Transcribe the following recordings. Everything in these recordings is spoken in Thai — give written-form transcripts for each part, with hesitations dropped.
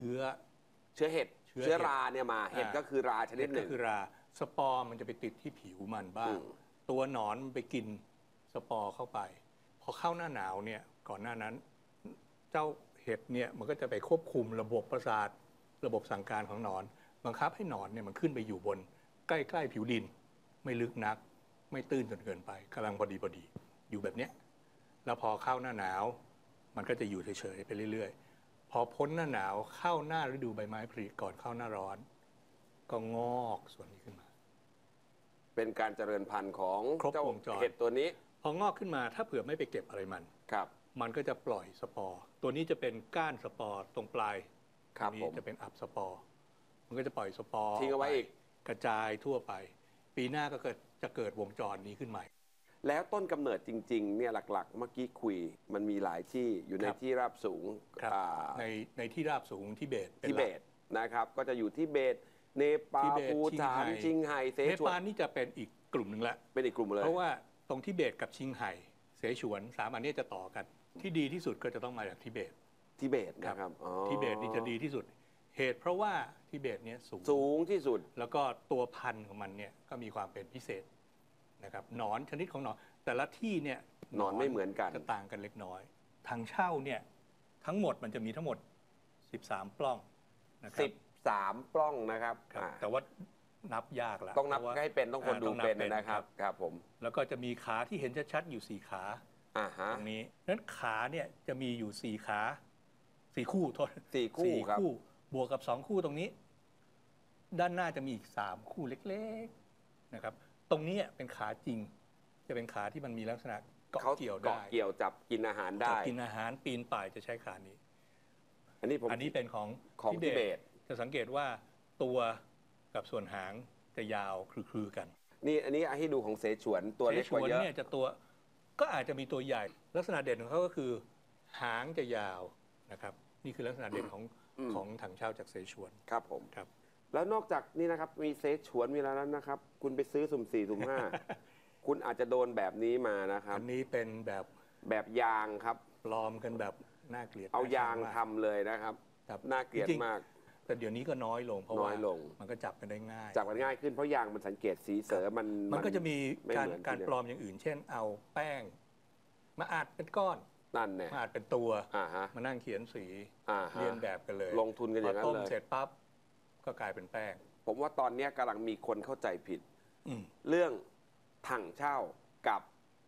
ชื้อเห็ดเชื้อราเนี่ยมาเห็ดก็คือราชนิดหนึ่งก็คือราสปอร์มันจะไปติดที่ผิวมันบ้างตัวหนอนมันไปกินสปอร์เข้าไปพอเข้าหน้าหนาวเนี่ยก่อนหน้านั้นเจ้าเห็ดเนี่ยมันก็จะไปควบคุมระบบประสาทระบบสั่งการของหนอนบังคับให้หนอนเนี่ยมันขึ้นไปอยู่บนใกล้ๆผิวดินไม่ลึกนักไม่ตื้นจนเกินไปกำลังพอดีอยู่แบบเนี้ยแล้วพอเข้าหน้าหนาวมันก็จะอยู่เฉยๆไปเรื่อยๆพอพ้นหน้าหนาวเข้าหน้าฤดูใบไม้ผลิก่อนเข้าหน้าร้อนก็งอกส่วนนี้ขึ้นมาเป็นการเจริญพันธุ์ของเจ้าเห็ดตัวนี้พองอกขึ้นมาถ้าเผื่อไม่ไปเก็บอะไรมันก็จะปล่อยสปอร์ตัวนี้จะเป็นก้านสปอร์ตรงปลายนี้จะเป็นอับสปอร์มันก็จะปล่อยสปอร์ทิ้งเอาไว้อีกกระจายทั่วไปปีหน้าก็จะเกิดวงจรนี้ขึ้นใหม่แล้วต้นกำเนิดจริงๆเนี่ยหลักๆเมื่อกี้คุยมันมีหลายที่อยู่ในที่ราบสูงในที่ราบสูงทิเบตนะครับก็จะอยู่ทิเบตเนปาลภูฏานชิงไห่เสฉวนเนปาลนี่จะเป็นอีกกลุ่มหนึ่งละเป็นอีกกลุ่มเลยเพราะว่าตรงทิเบตกับชิงไห่เสฉวน3อันนี้จะต่อกันที่ดีที่สุดก็จะต้องมาจากทิเบตนะครับทิเบตนี่จะดีที่สุดเหตุเพราะว่าทิเบตเนี่ยสูงที่สุดแล้วก็ตัวพันธุ์ของมันเนี่ยก็มีความเป็นพิเศษนะครับหนอนชนิดของหนอนแต่ละที่เนี่ยหนอนไม่เหมือนกันจะต่างกันเล็กน้อยทางเช่าเนี่ยทั้งหมดมันจะมีทั้งหมด13ปล้องนะครับ13ปล้องนะครับแต่ว่านับยากแล้วต้องนับให้เป็นต้องคนดูเป็นนะครับครับผมแล้วก็จะมีขาที่เห็นชัดๆอยู่4ขาตรงนี้นั้นขาเนี่ยจะมีอยู่4ขา4คู่โทษ 4คู่ครับบวกกับ2คู่ตรงนี้ด้านหน้าจะมีอีก3คู่เล็กๆนะครับตรงนี้เป็นขาจริงจะเป็นขาที่มันมีลักษณะเกาะเกี่ยวได้เกาะเกี่ยวจับกินอาหารได้กินอาหารปีนป่ายจะใช้ขานี้อันนี้เป็นของทิเบตจะสังเกตว่าตัวกับส่วนหางจะยาวคลือกันนี่อันนี้ให้ดูของเสฉวนตัวเล็กกว่าเยอะเนี่ยจะตัวก็อาจจะมีตัวใหญ่ลักษณะเด่นของเขาก็คือหางจะยาวนะครับนี่คือลักษณะเด่นของถังเช่าจากเสฉวนครับผมครับแล้วนอกจากนี้นะครับมีเสฉวนมีแล้วนะครับคุณไปซื้อสุ่ม4สุ่ม5คุณอาจจะโดนแบบนี้มานะครับอันนี้เป็นแบบยางครับปลอมกันแบบน่าเกลียดเอายางทำเลยนะครับน่าเกลียดมากแต่เดี๋ยวนี้ก็น้อยลงเพราะว่ามันก็จับกันได้ง่ายจับกันง่ายขึ้นเพราะยางมันสังเกตสีเสือมันก็จะมีการปลอมอย่างอื่นเช่นเอาแป้งมาอัดเป็นก้อนนั่นเนี่ยมาอัดเป็นตัวมานั่งเขียนสีเรียนแบบกันเลยลงทุนกันอย่างนั้นเลยพอต้มเสร็จปั๊บก็กลายเป็นแป้งผมว่าตอนนี้กำลังมีคนเข้าใจผิดเรื่องถังเช่ากับ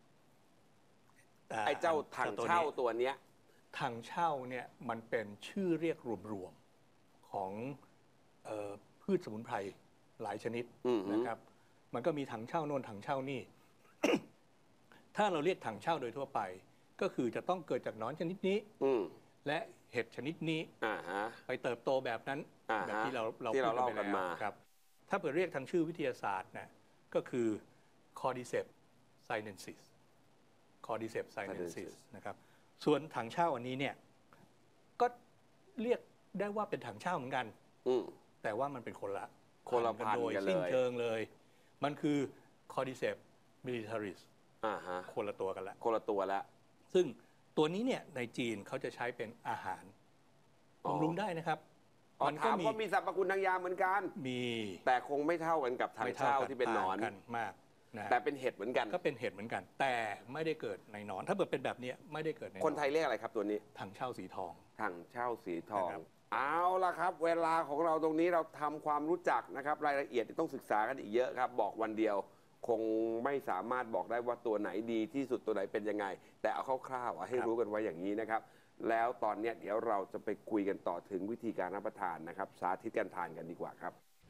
ไอ้เจ้าถังเช่าตัวเนี้ยถังเช่าเนี่ยมันเป็นชื่อเรียกรวมๆของพืชสมุนไพรหลายชนิดนะครับมันก็มีถังเช่าโน่นถังเช่านี่ ถ้าเราเรียกถังเช่าโดยทั่วไปก็คือจะต้องเกิดจากหนอนชนิดนี้และเห็ดชนิดนี้ไปเติบโตแบบนั้นแบบที่เราพูดกันมาครับถ้าเปิดเรียกทางชื่อวิทยาศาสตร์นะก็คือ Cordyceps sinensis Cordyceps sinensis นะครับส่วนถังเช่าอันนี้เนี่ยก็เรียกได้ว่าเป็นถังเช่าเหมือนกันแต่ว่ามันเป็นคนละพันธุ์โดยสิ้นเชิงเลยมันคือ Cordyceps militaris คนละตัวกันแล้วซึ่งตัวนี้เนี่ยในจีนเขาจะใช้เป็นอาหารบำรุงได้นะครับมันก็มีสรรพคุณทางยาเหมือนกันมีแต่คงไม่เท่ากันกับถังเช่าที่เป็นหนอนมากนะแต่เป็นเห็ดเหมือนกันก็เป็นเห็ดเหมือนกันแต่ไม่ได้เกิดในหนอนถ้าเกิดเป็นแบบนี้ไม่ได้เกิดในคนไทยเรียกอะไรครับตัวนี้ถังเช่าสีทองถังเช่าสีทองเอาละครับเวลาของเราตรงนี้เราทำความรู้จักนะครับรายละเอียดต้องศึกษากันอีกเยอะครับบอกวันเดียวคงไม่สามารถบอกได้ว่าตัวไหนดีที่สุดตัวไหนเป็นยังไงแต่เอาคร่าวๆให้รู้กันไว้อย่างนี้นะครับแล้วตอนนี้เดี๋ยวเราจะไปคุยกันต่อถึงวิธีการรับประทานนะครับสาธิตการทานกันดีกว่าครับ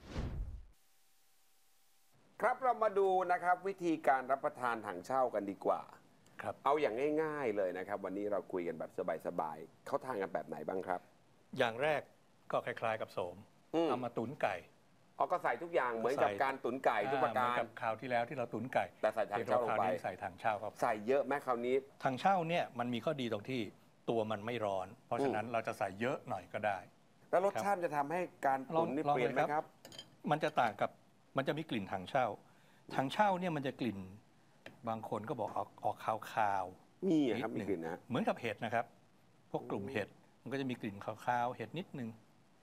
ครับเรามาดูนะครับวิธีการรับประทานถังเช่ากันดีกว่าครับเอาอย่างง่ายๆเลยนะครับวันนี้เราคุยกันแบบสบายๆเขาทานกันแบบไหนบ้างครับอย่างแรกก็คล้ายๆกับโสมเอามาตุ๋นไก่ก็ใส่ทุกอย่างเหมือนกับการตุ๋นไก่ทุกประการเหมือนกับคราวที่แล้วที่เราตุ๋นไก่แต่ใส่ถังเช่าลงไปใส่ถังเช่าครับใส่เยอะไหมคราวนี้ถังเช่าเนี่ยมันมีข้อดีตรงที่ตัวมันไม่ร้อนเพราะฉะนั้นเราจะใส่เยอะหน่อยก็ได้แล้วรสชาติจะทำให้การตุ๋นนี่เปลี่ยนไหมครับมันจะต่างกับมันจะมีกลิ่นถังเช่าถังเช่าเนี่ยมันจะกลิ่นบางคนก็บอกออกคาวมีครับมีกลิ่นนะเหมือนกับเห็ดนะครับพวกกลุ่มเห็ดมันก็จะมีกลิ่นคาวๆเห็ดนิดนึง